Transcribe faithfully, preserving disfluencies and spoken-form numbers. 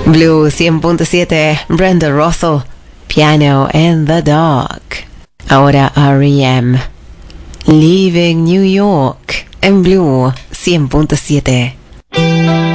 Blue cien punto siete, Brenda Russell, Piano in the Dark. Ahora R E M, Leaving New York, en Blue cien punto siete.